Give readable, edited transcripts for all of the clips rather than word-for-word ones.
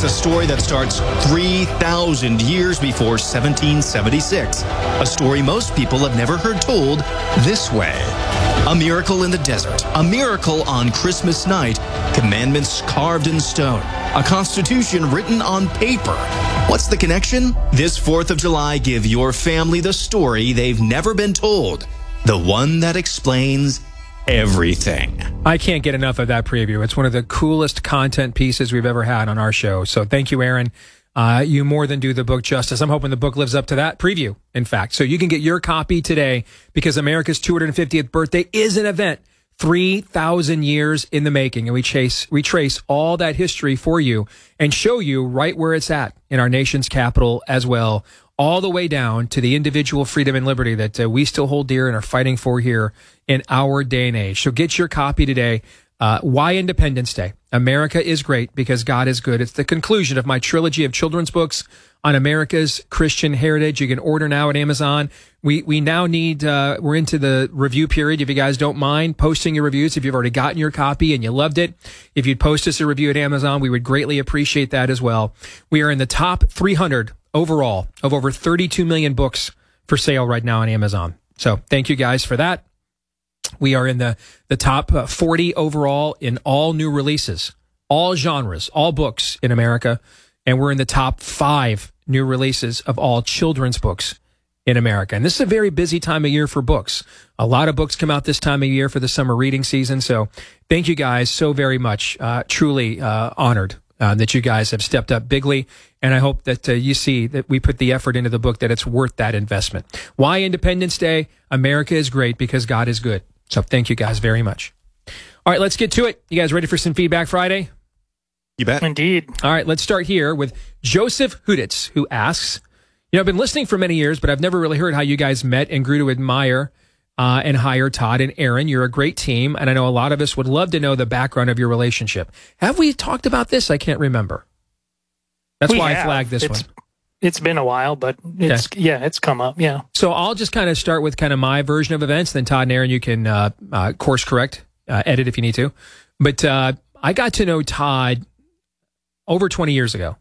It's a story that starts 3,000 years before 1776. A story most people have never heard told this way. A miracle in the desert. A miracle on Christmas night. Commandments carved in stone. A constitution written on paper. What's the connection? This 4th of July, give your family the story they've never been told. The one that explains everything. I can't get enough of that preview. It's one of the coolest content pieces we've ever had on our show. So thank you, Aaron. You more than do the book justice. I'm hoping the book lives up to that preview, in fact. So you can get your copy today because America's 250th birthday is an event. 3,000 years in the making. And we trace all that history for you and show you right where it's at in our nation's capital as well, all the way down to the individual freedom and liberty that we still hold dear and are fighting for here in our day and age. So get your copy today. Why Independence Day? America is great because God is good. It's the conclusion of my trilogy of children's books on America's Christian heritage. You can order now at Amazon. We now need, we're into the review period. If you guys don't mind posting your reviews, if you've already gotten your copy and you loved it, if you'd post us a review at Amazon, we would greatly appreciate that as well. We are in the top 300 overall of over 32 million books for sale right now on Amazon. So thank you guys for that. We are in the top 40 overall in all new releases, all genres, all books in America. And we're in the top 5 new releases of all children's books in America. And this is a very busy time of year for books. A lot of books come out this time of year for the summer reading season. So thank you guys so very much. Truly honored that you guys have stepped up bigly. And I hope that you see that we put the effort into the book, that it's worth that investment. Why Independence Day? America is great because God is good. So thank you guys very much. All right, let's get to it. You guys ready for some Feedback Friday? You bet. Indeed. All right, let's start here with Joseph Huditz, who asks, I've been listening for many years, but I've never really heard how you guys met and grew to admire and hire Todd and Aaron. You're a great team, and I know a lot of us would love to know the background of your relationship. Have we talked about this? I can't remember. That's why I flagged this one. It's been a while, but it's come up, yeah. So I'll just kind of start with kind of my version of events, then Todd and Aaron, you can course correct, edit if you need to. But I got to know Todd over 20 years ago.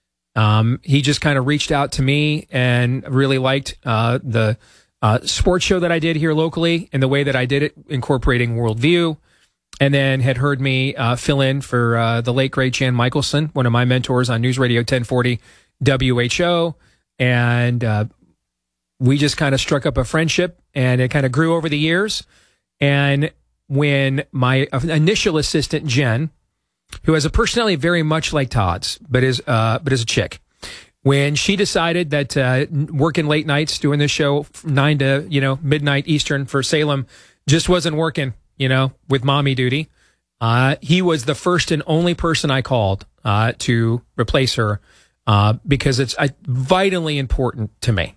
He just kind of reached out to me and really liked the sports show that I did here locally and the way that I did it, incorporating worldview, and then had heard me fill in for the late, great Jan Michelson, one of my mentors on News Radio 1040 WHO. And we just kind of struck up a friendship, and it kind of grew over the years. And when my initial assistant, Jen, who has a personality very much like Todd's, but is a chick, when she decided that working late nights, doing this show 9 to midnight Eastern for Salem just wasn't working, with mommy duty, he was the first and only person I called to replace her because it's vitally important to me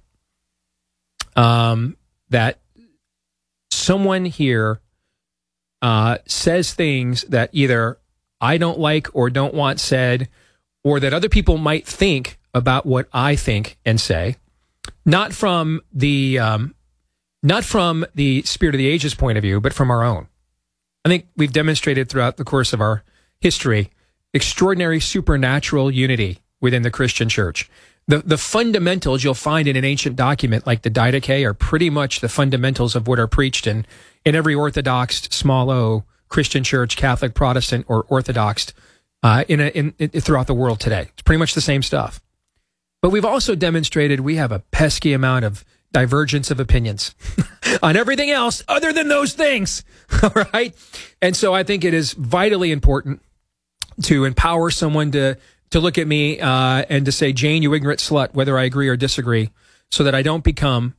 that someone here says things that either I don't like or don't want said, or that other people might think about what I think and say, not from the spirit of the ages point of view, but from our own. I think we've demonstrated throughout the course of our history extraordinary supernatural unity within the Christian church. The fundamentals you'll find in an ancient document like the Didache are pretty much the fundamentals of what are preached in every Orthodox, small o, Christian church, Catholic, Protestant, or Orthodox throughout the world today. It's pretty much the same stuff. But we've also demonstrated we have a pesky amount of divergence of opinions on everything else other than those things. All right? And so I think it is vitally important to empower someone to look at me and to say, Jane, you ignorant slut, whether I agree or disagree, so that I don't become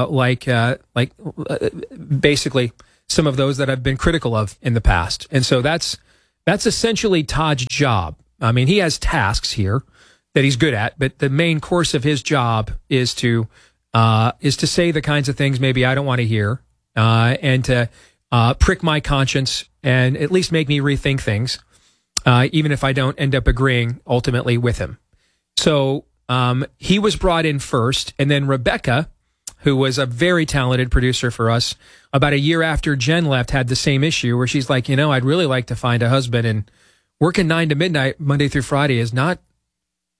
basically some of those that I've been critical of in the past. And so that's essentially Todd's job. I mean, he has tasks here that he's good at, but the main course of his job is to say the kinds of things maybe I don't want to hear, and to prick my conscience and at least make me rethink things, even if I don't end up agreeing ultimately with him. So he was brought in first, and then Rebecca, who was a very talented producer for us, about a year after Jen left, had the same issue where she's like, I'd really like to find a husband, and working 9 to midnight Monday through Friday is not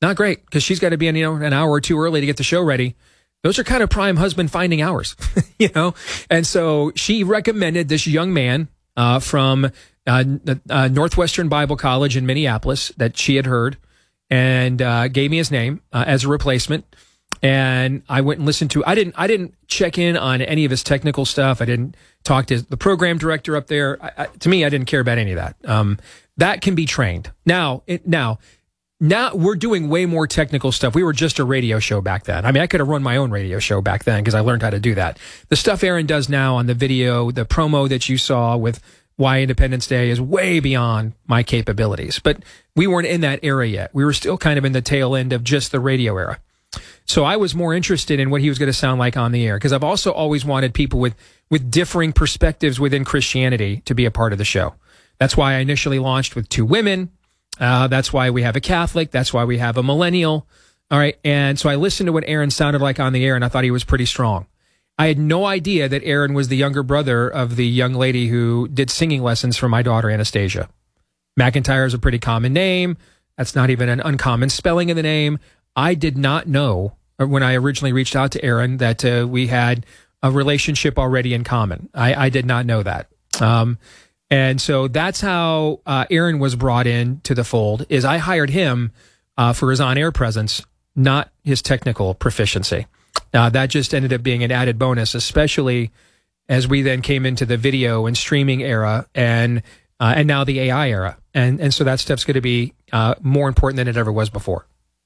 not great, because she's got to be in, an hour or two early to get the show ready. Those are kind of prime husband finding hours, And so she recommended this young man from Northwestern Bible College in Minneapolis that she had heard, and gave me his name as a replacement. And I went and listened to. I didn't check in on any of his technical stuff. I didn't talk to the program director up there. To me, I didn't care about any of that. That can be trained. Now we're doing way more technical stuff. We were just a radio show back then. I mean, I could have run my own radio show back then because I learned how to do that. The stuff Aaron does now on the video, the promo that you saw with Why Independence Day is way beyond my capabilities. But we weren't in that era yet. We were still kind of in the tail end of just the radio era. So I was more interested in what he was going to sound like on the air, because I've also always wanted people with differing perspectives within Christianity to be a part of the show. That's why I initially launched with 2 women. That's why we have a Catholic. That's why we have a millennial. All right. And so I listened to what Aaron sounded like on the air, and I thought he was pretty strong. I had no idea that Aaron was the younger brother of the young lady who did singing lessons for my daughter, Anastasia. McIntyre is a pretty common name. That's not even an uncommon spelling of the name. I did not know when I originally reached out to Aaron that we had a relationship already in common. I did not know that. And so that's how Aaron was brought in to the fold, is I hired him for his on-air presence, not his technical proficiency. That just ended up being an added bonus, especially as we then came into the video and streaming era and now the AI era. And so that stuff's going to be more important than it ever was before.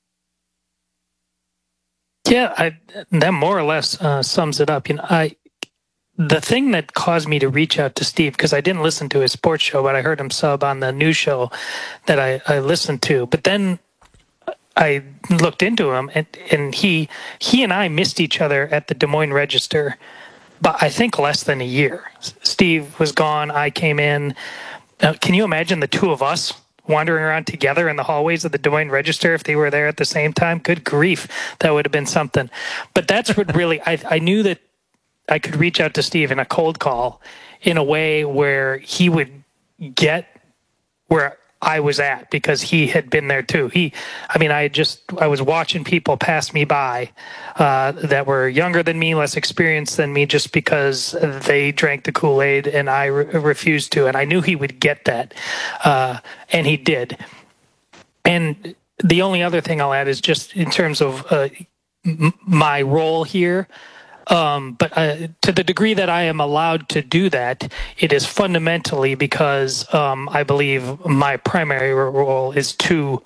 Yeah, that more or less sums it up. The thing that caused me to reach out to Steve, because I didn't listen to his sports show, but I heard him sub on the news show that I listened to. But then I looked into him, and he and I missed each other at the Des Moines Register, but I think less than a year. Steve was gone. I came in. Can you imagine the two of us wandering around together in the hallways of the Des Moines Register if they were there at the same time? Good grief, that would have been something. But that's what really, I knew that I could reach out to Steve in a cold call in a way where he would get where I was at, because he had been there too. I was watching people pass me by that were younger than me, less experienced than me, just because they drank the Kool-Aid and I refused to. And I knew he would get that. And he did. And the only other thing I'll add is just in terms of my role here. But to the degree that I am allowed to do that, it is fundamentally because I believe my primary role is to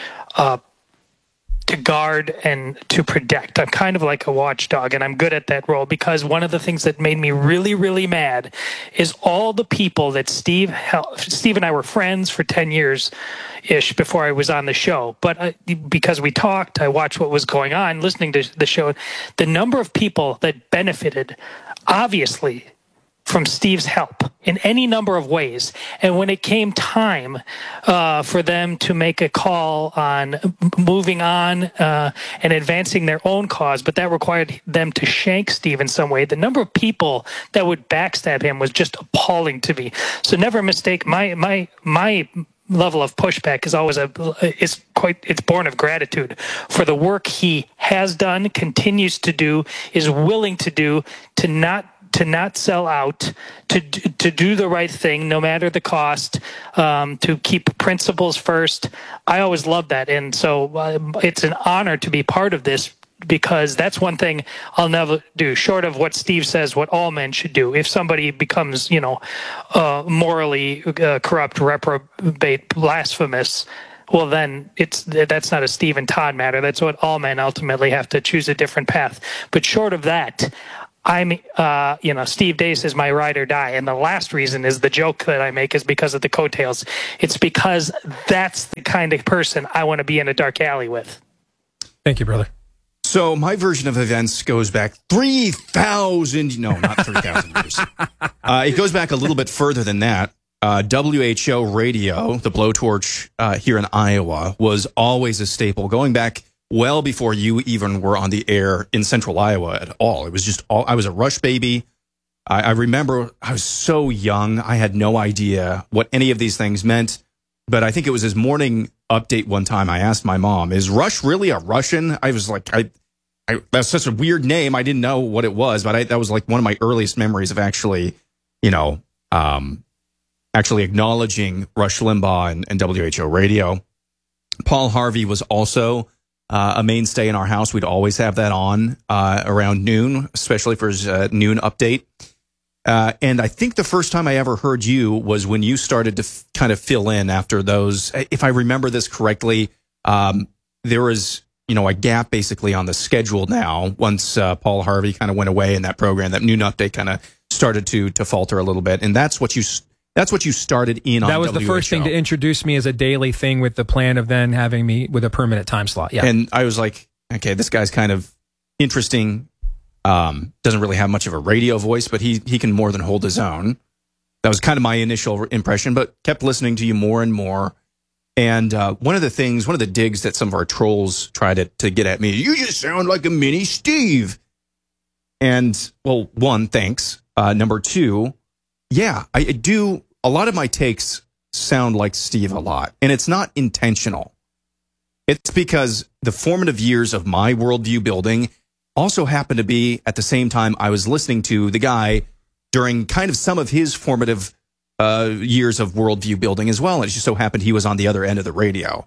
guard and to protect. I'm kind of like a watchdog, and I'm good at that role, because one of the things that made me really, really mad is all the people that Steve and I were friends for 10 years-ish before I was on the show. But because we talked, I watched what was going on, listening to the show, the number of people that benefited, obviously, from Steve's help in any number of ways. And when it came time for them to make a call on moving on and advancing their own cause, but that required them to shank Steve in some way, the number of people that would backstab him was just appalling to me. So never mistake my level of pushback is always it's born of gratitude for the work he has done, continues to do, is willing to do, to not sell out, to do the right thing no matter the cost, to keep principles first. I always love that, and so it's an honor to be part of this, because that's one thing I'll never do, short of what Steve says, what all men should do. If somebody becomes, morally corrupt, reprobate, blasphemous, well, then that's not a Steve and Todd matter. That's what all men ultimately have to choose a different path. But short of that, Steve Deace is my ride or die. And the last reason is the joke that I make is because of the coattails. It's because that's the kind of person I want to be in a dark alley with. Thank you, brother. So my version of events goes back 3,000, no, not 3,000 years. It goes back a little bit further than that. WHO radio, the blowtorch here in Iowa, was always a staple, going back well before you even were on the air in central Iowa at all. It was just I was a Rush baby. I remember I was so young. I had no idea what any of these things meant, but I think it was his morning update one time. I asked my mom, "Is Rush really a Russian?" I was like, that's such a weird name. I didn't know what it was, but that was like one of my earliest memories of actually, actually acknowledging Rush Limbaugh and WHO Radio. Paul Harvey was also a mainstay in our house. We'd always have that on around noon, especially for his noon update. And I think the first time I ever heard you was when you started to kind of fill in after those. If I remember this correctly, there was, a gap basically on the schedule now once Paul Harvey kind of went away in that program. That noon update kind of started to falter a little bit. And that's what you started in on. That was the first thing to introduce me as a daily thing with the plan of then having me with a permanent time slot. Yeah. And I was like, okay, this guy's kind of interesting. Doesn't really have much of a radio voice, but he can more than hold his own. That was kind of my initial impression, but kept listening to you more and more. And one of the digs that some of our trolls tried to get at me, you just sound like a mini Steve. And, well, one, thanks. Number two, yeah, I do. A lot of my takes sound like Steve a lot, and it's not intentional. It's because the formative years of my worldview building also happened to be at the same time I was listening to the guy during kind of some of his formative years of worldview building as well. And it just so happened he was on the other end of the radio.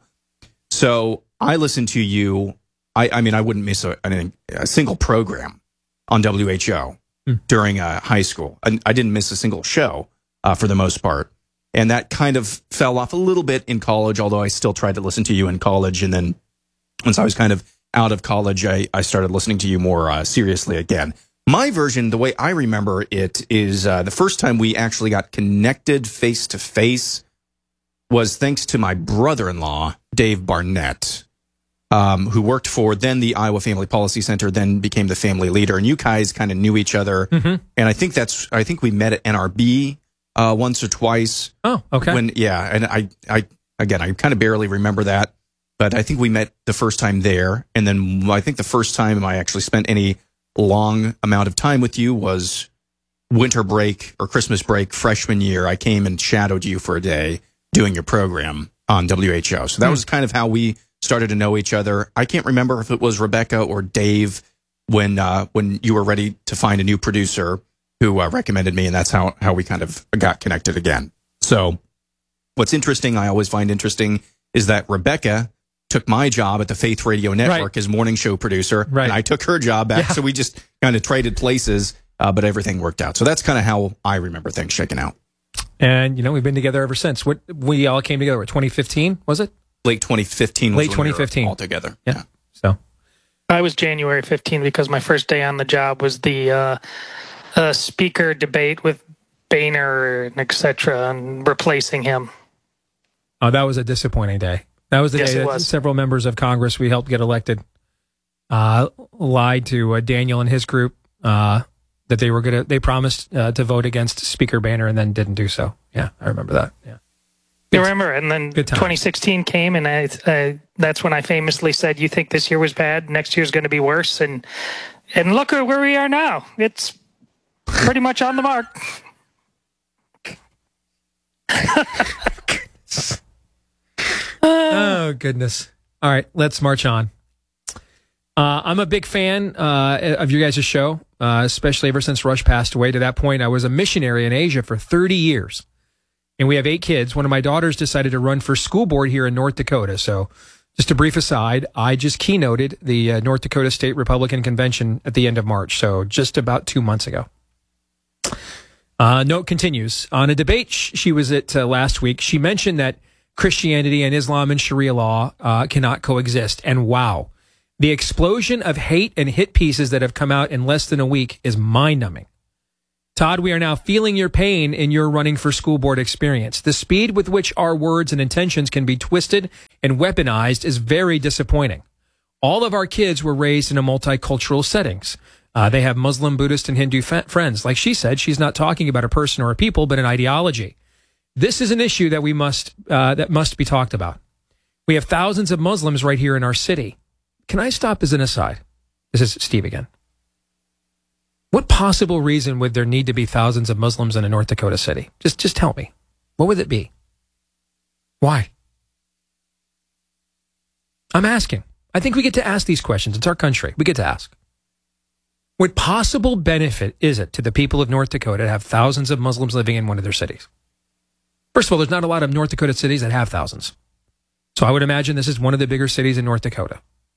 So I listened to you. I mean, I wouldn't miss a single program on WHO during high school. I didn't miss a single show for the most part. And that kind of fell off a little bit in college, although I still tried to listen to you in college. And then once I was kind of out of college, I started listening to you more seriously again. My version, the way I remember it, is the first time we actually got connected face to face was thanks to my brother-in-law, Dave Barnett, who worked for then the Iowa Family Policy Center, then became the family leader. And you guys kind of knew each other. Mm-hmm. And I think we met at NRB once or twice. Oh, okay. And I kind of barely remember that. But I think we met the first time there. And then I think the first time I actually spent any long amount of time with you was winter break or Christmas break freshman year. I came and shadowed you for a day doing your program on WHO. So that was kind of how we started to know each other. I can't remember if it was Rebecca or Dave when you were ready to find a new producer who recommended me, and that's how we kind of got connected again. So what's interesting, I always find interesting, is that Rebecca took my job at the Faith Radio Network as morning show producer, and I took her job back. Yeah. So we just kind of traded places, but everything worked out. So that's kind of how I remember things shaking out. And, we've been together ever since. We all came together, 2015, was it? Late 2015 was late 2015. We were all together. Yeah. So I was January 15 because my first day on the job was the speaker debate with Boehner and et cetera, and replacing him. Oh, that was a disappointing day. That was the day that several members of Congress we helped get elected lied to Daniel and his group that they promised to vote against Speaker Boehner and then didn't do so. Yeah, I remember that. Yeah. You remember, and then 2016 came, and that's when I famously said, "You think this year was bad? Next year's going to be worse." And look at where we are now. It's pretty much on the mark. Oh, goodness. All right, let's march on. I'm a big fan of your guys' show, especially ever since Rush passed away. To that point, I was a missionary in Asia for 30 years. And we have 8 kids. One of my daughters decided to run for school board here in North Dakota. So just a brief aside, I just keynoted the North Dakota State Republican Convention at the end of March. So just about 2 months ago. Note continues. On a debate she was at last week, she mentioned that Christianity and Islam and Sharia law cannot coexist. And wow, the explosion of hate and hit pieces that have come out in less than a week is mind-numbing. Todd, we are now feeling your pain in your running for school board experience. The speed with which our words and intentions can be twisted and weaponized is very disappointing. All of our kids were raised in a multicultural settings. They have Muslim, Buddhist, and Hindu friends. Like she said, she's not talking about a person or a people, but an ideology. This is an issue that that must be talked about. We have thousands of Muslims right here in our city. Can I stop as an aside? This is Steve again. What possible reason would there need to be thousands of Muslims in a North Dakota city? Just tell me. What would it be? Why? I'm asking. I think we get to ask these questions. It's our country. We get to ask. What possible benefit is it to the people of North Dakota to have thousands of Muslims living in one of their cities? First of all, there's not a lot of North Dakota cities that have thousands. So I would imagine this is one of the bigger cities in North Dakota.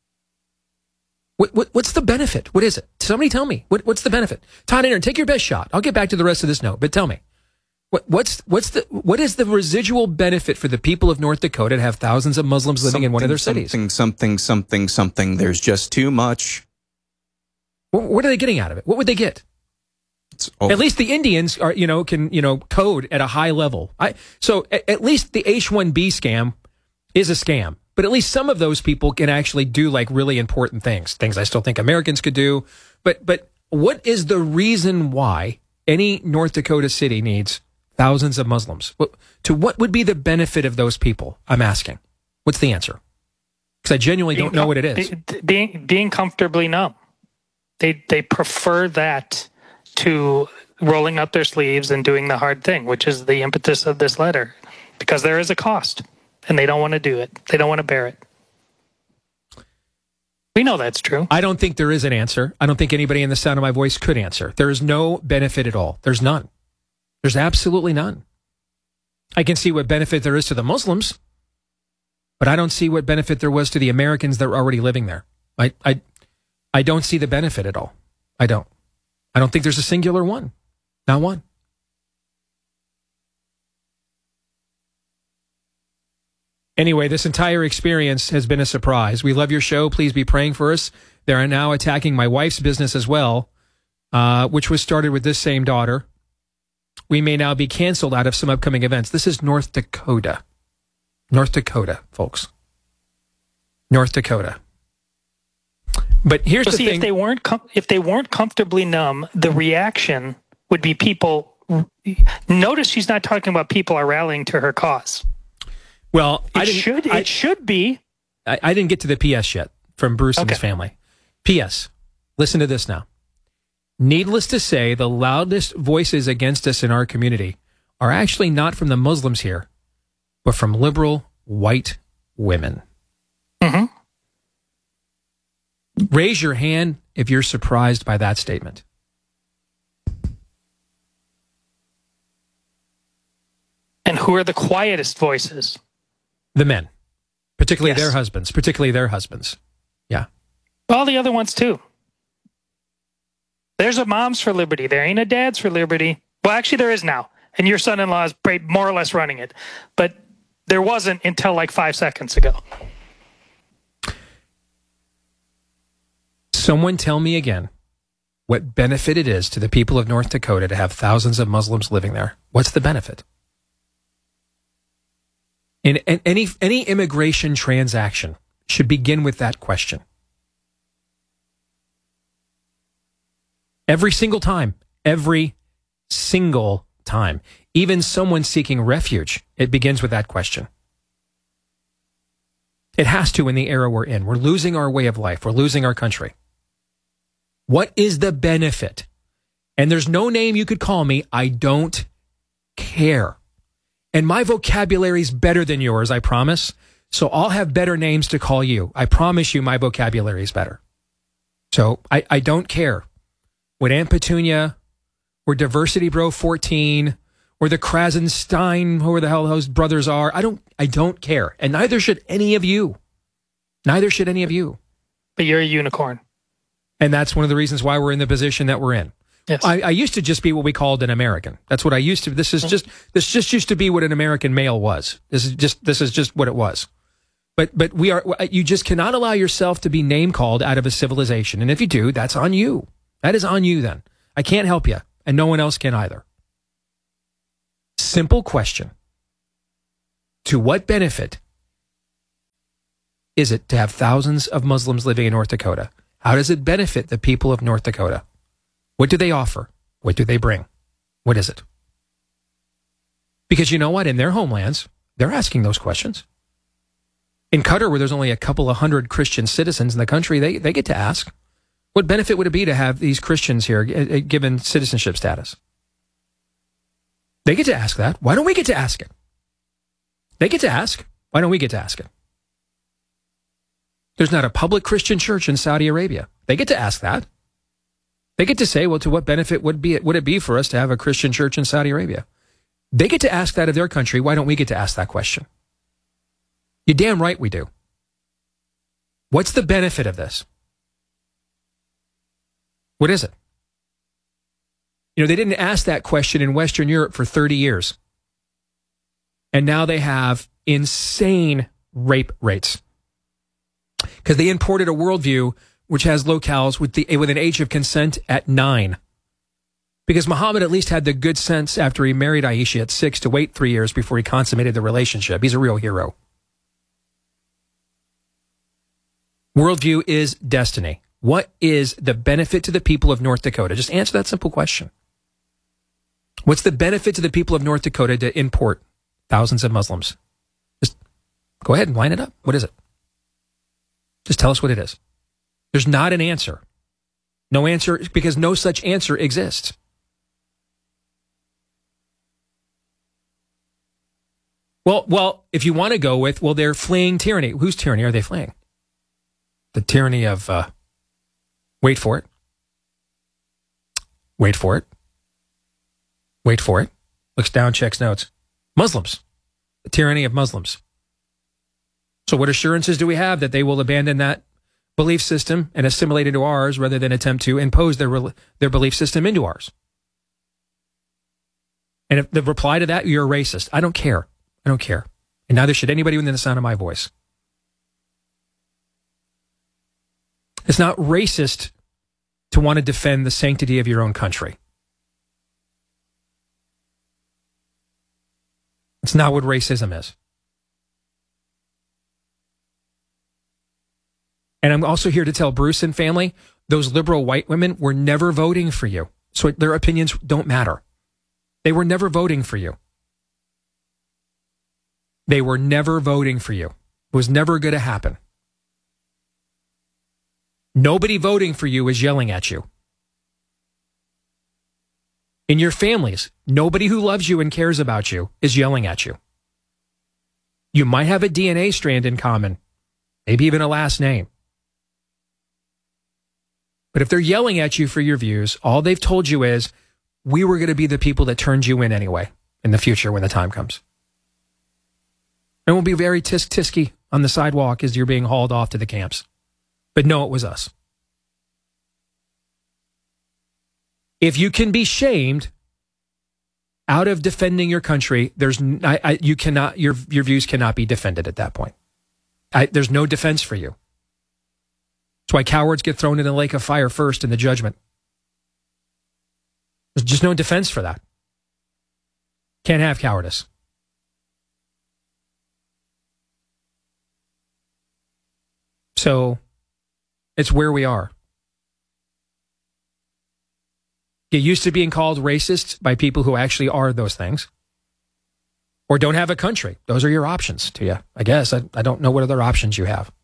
What's the benefit? What is it? Somebody tell me. What's the benefit? Todd Aaron, take your best shot. I'll get back to the rest of this note, but tell me. What is the residual benefit for the people of North Dakota to have thousands of Muslims living in one of their cities? Something. There's just too much. What are they getting out of it? What would they get? At least the Indians are, can code at a high level. So at least the H-1B scam is a scam. But at least some of those people can actually do like really important things I still think Americans could do. But what is the reason why any North Dakota city needs thousands of Muslims? What would be the benefit of those people? I'm asking. What's the answer? Because I genuinely don't know what it is. Being comfortably numb. They prefer that to rolling up their sleeves and doing the hard thing, which is the impetus of this letter, because there is a cost and they don't want to do it. They don't want to bear it. We know that's true. I don't think there is an answer. I don't think anybody in the sound of my voice could answer. There is no benefit at all. There's none. There's absolutely none. I can see what benefit there is to the Muslims, but I don't see what benefit there was to the Americans that were already living there. I don't see the benefit at all. I don't think there's a singular one. Not one. Anyway, this entire experience has been a surprise. We love your show. Please be praying for us. They are now attacking my wife's business as well, which was started with this same daughter. We may now be canceled out of some upcoming events. This is North Dakota. North Dakota, folks. North Dakota. But here's the thing. If they weren't comfortably numb, the reaction would be people. Notice she's not talking about people are rallying to her cause. Well, it should be. I didn't get to the PS yet from Bruce and his family. PS, listen to this now. Needless to say, the loudest voices against us in our community are actually not from the Muslims here, but from liberal white women. Mm-hmm. Raise your hand if you're surprised by that statement. And who are the quietest voices? The men, particularly their husbands. Yeah. All the other ones too. There's a Moms for Liberty. There ain't a Dads for Liberty. Well, actually there is now. And your son-in-law is more or less running it. But there wasn't until like 5 seconds ago. Someone tell me again what benefit it is to the people of North Dakota to have thousands of Muslims living there. What's the benefit? And any immigration transaction should begin with that question. Every single time. Even someone seeking refuge, it begins with that question. It has to in the era we're in. We're losing our way of life. We're losing our country. What is the benefit? And there's no name you could call me. I don't care. And my vocabulary is better than yours, I promise. So I'll have better names to call you. I promise you my vocabulary is better. So I don't care what Aunt Petunia or Diversity Bro 14 or the Krasenstein, whoever the hell those brothers are. I don't care. And neither should any of you. Neither should any of you. But you're a unicorn. And that's one of the reasons why we're in the position that we're in. Yes. I used to just be what we called an American. That's what I used to. This just used to be what an American male was. This is just what it was. But you just cannot allow yourself to be name called out of a civilization. And if you do, that's on you. That is on you then. I can't help you. And no one else can either. Simple question. To what benefit is it to have thousands of Muslims living in North Dakota? How does it benefit the people of North Dakota? What do they offer? What do they bring? What is it? Because you know what? In their homelands, they're asking those questions. In Qatar, where there's only a couple of hundred Christian citizens in the country, they get to ask, what benefit would it be to have these Christians here given citizenship status? They get to ask that. Why don't we get to ask it? They get to ask. Why don't we get to ask it? There's not a public Christian church in Saudi Arabia. They get to ask that. They get to say, well, to what benefit would it be for us to have a Christian church in Saudi Arabia? They get to ask that of their country. Why don't we get to ask that question? You're damn right we do. What's the benefit of this? What is it? They didn't ask that question in Western Europe for 30 years. And now they have insane rape rates. Because they imported a worldview which has locales with an age of consent at 9. Because Muhammad at least had the good sense after he married Aisha at 6 to wait 3 years before he consummated the relationship. He's a real hero. Worldview is destiny. What is the benefit to the people of North Dakota? Just answer that simple question. What's the benefit to the people of North Dakota to import thousands of Muslims? Just go ahead and line it up. What is it? Just tell us what it is. There's not an answer. No answer, because no such answer exists. Well, if you want to go with, they're fleeing tyranny. Whose tyranny are they fleeing? The tyranny of, wait for it. Wait for it. Wait for it. Looks down, checks notes. Muslims. The tyranny of Muslims. So what assurances do we have that they will abandon that belief system and assimilate into ours rather than attempt to impose their belief system into ours? And if the reply to that, you're a racist. I don't care. I don't care. And neither should anybody within the sound of my voice. It's not racist to want to defend the sanctity of your own country. It's not what racism is. And I'm also here to tell Bruce and family, those liberal white women were never voting for you. So their opinions don't matter. They were never voting for you. They were never voting for you. It was never going to happen. Nobody voting for you is yelling at you. In your families, nobody who loves you and cares about you is yelling at you. You might have a DNA strand in common, maybe even a last name. But if they're yelling at you for your views, all they've told you is, we were going to be the people that turned you in anyway in the future when the time comes. It won't be very tisk-tisky on the sidewalk as you're being hauled off to the camps. But no, it was us. If you can be shamed out of defending your country, you cannot. Your views cannot be defended at that point. There's no defense for you. That's why cowards get thrown in the lake of fire first in the judgment. There's just no defense for that. Can't have cowardice. So it's where we are. Get used to being called racist by people who actually are those things. Or don't have a country. Those are your options to you. I guess. I don't know what other options you have.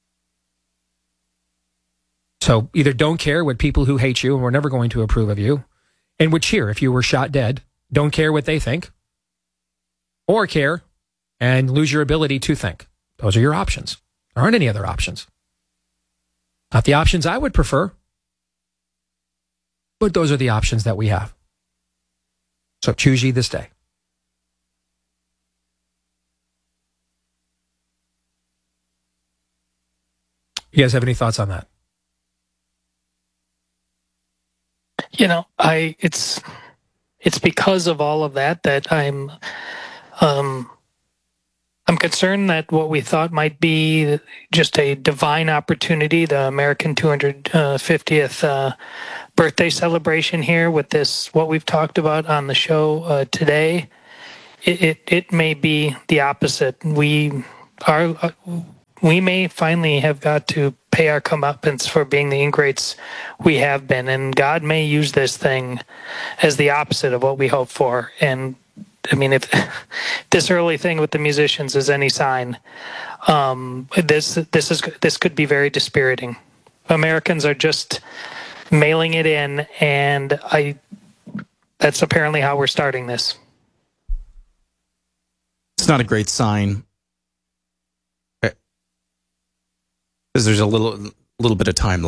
So either don't care what people who hate you and we're never going to approve of you and would cheer if you were shot dead. Don't care what they think. Or care and lose your ability to think. Those are your options. There aren't any other options. Not the options I would prefer. But those are the options that we have. So choose ye this day. You guys have any thoughts on that? It's because of all of that I'm concerned that what we thought might be just a divine opportunity, the American 250th birthday celebration here with this, what we've talked about on the show today, it may be the opposite. We may finally have got to pay our comeuppance for being the ingrates we have been, and God may use this thing as the opposite of what we hope for. And I mean, if this early thing with the musicians is any sign, this could be very dispiriting. Americans are just mailing it in, and that's apparently how we're starting this. It's not a great sign. Because there's a little bit of time